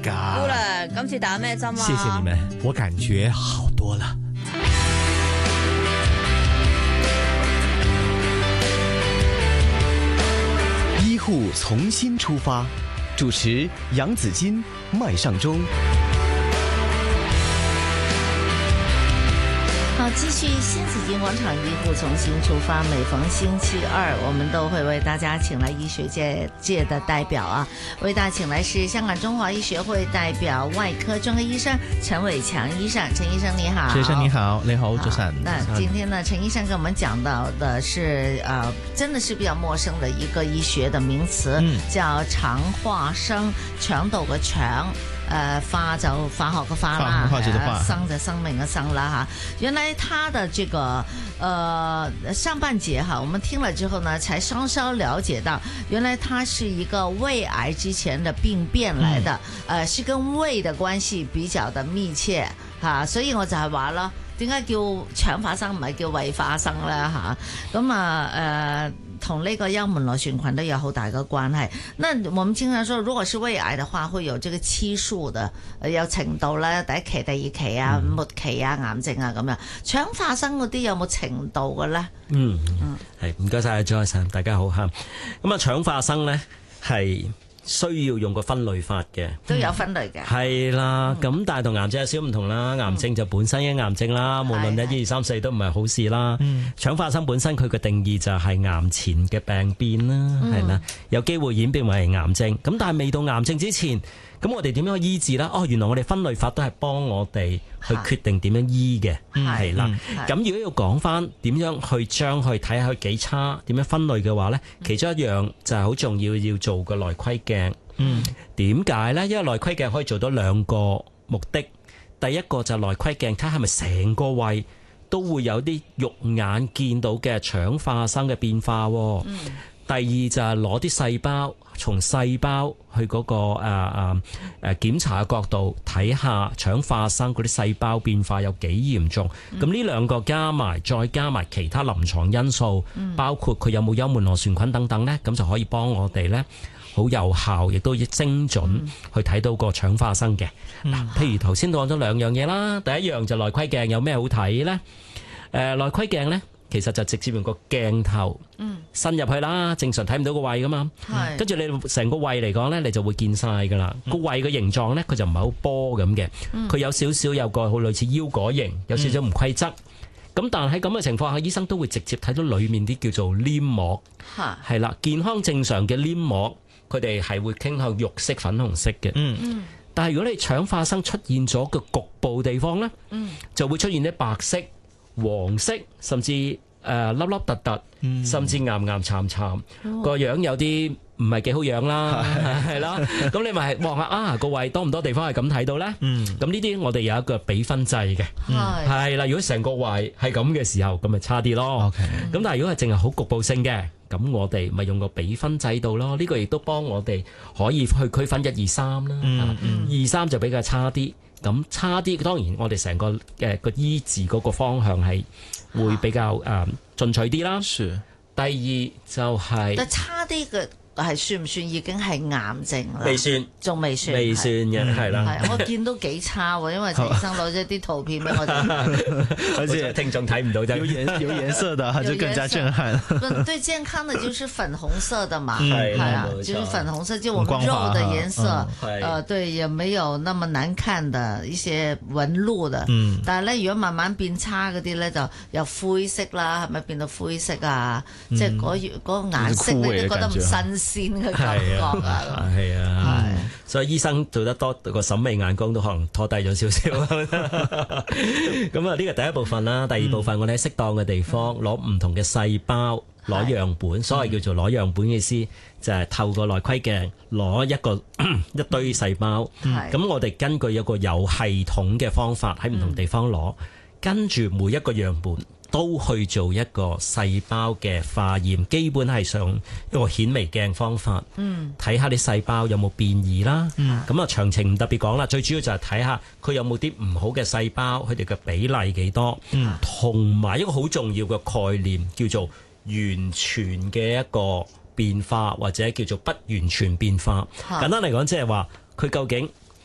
噶。 姑娘，今次打咩針啊？ 謝謝你們，我感覺好多了。醫護從新出發，主持楊子矜、麥尚中。 好，繼續新紫荊廣場醫護從新出發，每逢星期二，我們都會為大家請來醫學界的代表啊，為大家請來是香港中華醫學會代表外科專科醫生陳偉強醫生，陳醫生你好。 陳醫生你好，你好，早晨。 那今天呢，陳醫生跟我們講到的是真的是比較陌生的一個醫學的名詞，叫腸化生，腸道嘅腸。化就化學嘅化啦，生就生命嘅生啦吓。原來他的這個上半節哈，我們聽了之後呢，才稍稍了解到，原來它是一個胃癌之前的病變來的，是跟胃的關係比較的密切吓，所以我就係話啦，點解叫腸化生唔係叫胃化生咧吓？咁同呢個幽門螺旋菌都有好大嘅關係。那我們經常說，如果是胃癌的話，會有這個期數的，有程度啦，第一期、第二期啊、末期啊、癌症啊咁樣。腸化生嗰啲有冇程度嘅咧？ 係唔該晒張愛晨，大家好嚇。咁啊，腸化生咧係需要用個分類法嘅， 都有分類嘅。係啦，咁但係同癌症有少唔同啦。癌症就本身嘅癌症啦，無論1、2、3、4都唔係好事啦。腸化生本身佢嘅定義就係癌前嘅病變啦，係啦，有機會演變為癌症。咁但係未到癌症之前，咁我哋點樣去醫治呢？原來我哋分類法都係幫我哋去決定點樣醫嘅，係啦。咁如果要講翻點樣去將去睇下佢幾差，點樣分類嘅話呢，其中一樣就係好重要，要做個內窺鏡。點解呢？因為內窺鏡可以做到兩個目的。第一個就係內窺鏡，睇下係咪成個胃都會有啲肉眼見到嘅腸化生嘅變化。第二就係攞啲細胞，從細胞去嗰個檢查嘅角度睇下腸化生嗰啲細胞變化有幾嚴重。咁呢兩個加埋，再加埋其他臨床因素，包括佢有冇幽門螺旋菌等等呢，咁就可以幫我哋呢好有效，亦都精準去睇到個腸化生嘅。嗱，譬如頭先講咗兩樣嘢啦，第一樣就內窺鏡有咩好睇呢？內窺鏡呢，其實就直接用個鏡頭伸入去啦，正常睇唔到個胃噶嘛。跟住你成個胃嚟講呢，你就會見晒噶啦。個胃嘅形狀呢，佢就唔係好波咁嘅，佢有少少有個好類似腰果形，有少少唔規則。咁但係喺咁嘅情況下，醫生都會直接睇到裡面啲叫做黏膜，係啦，健康正常嘅黏膜，佢哋係會傾向肉色、粉紅色嘅。但係如果你腸化生出現咗個局部地方呢，就會出現啲白色、黃色，甚至粒粒突突，甚至岩岩巉巉，個樣有啲唔係幾好樣啦，係啦。咁你咪望下個胃多唔多地方係咁睇到呢？咁呢啲我哋有一個比分制嘅，係啦。如果成個胃係咁嘅時候，咁咪差啲咯。咁但係如果係淨係好局部性嘅，咁我哋咪用個比分制度咯。呢個亦都幫我哋可以去區分1、2、3啦。2、3就比較差啲。咁差啲，當然我哋成個個醫治嗰個方向係會比較進取啲啦。第二就係， 但差啲嘅係算唔算已經係癌症啦？ 未算， 仲未算， 未算嘅，係啦。 我見都幾差喎，因為陳醫生攞咗啲圖片俾我哋， 好似聽眾睇唔到啫。 有顏色的，就更加震撼。 對健康的就是粉紅色的嘛，係啊，就是粉紅色，就我們肉的顏色，對，也沒有那麼難看的一些紋路的。但係咧，如果慢慢變差嗰啲咧，就由灰色啦，係咪變到灰色啊？即係嗰個顏色你都覺得唔新鮮嘅感覺啊， 係啊，所以醫生做得多，個審美眼光都可能拖低咗少少。咁啊，呢個第一部分啦，第二部分我哋喺適當嘅地方攞唔同嘅細胞攞樣本，所謂叫做攞樣本嘅意思就係透過內窺鏡攞一堆細胞，咁我哋根據一個有系統嘅方法喺唔同地方攞，跟住每一個樣本都去做一個細胞嘅化驗，基本係上一個顯微鏡方法，睇下啲細胞有冇變異啦。咁詳情唔特別講啦，最主要就係睇下佢有冇啲唔好嘅細胞，佢哋嘅比例幾多，同埋一個好重要嘅概念叫做完全嘅一個變化，或者叫做不完全變化。簡單嚟講，即係話佢究竟